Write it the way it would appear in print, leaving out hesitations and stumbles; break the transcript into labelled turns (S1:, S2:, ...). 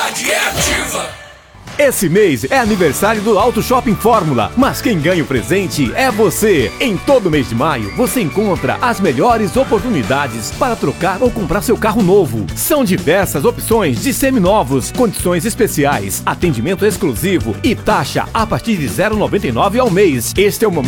S1: cidade é ativa.
S2: Esse mês é aniversário do Auto Shopping Fórmula, mas quem ganha o presente é você. Em todo mês de maio, você encontra as melhores oportunidades para trocar ou comprar seu carro novo. São diversas opções de seminovos, condições especiais, atendimento exclusivo e taxa a partir de R$ 0,99 ao mês. Este é o momento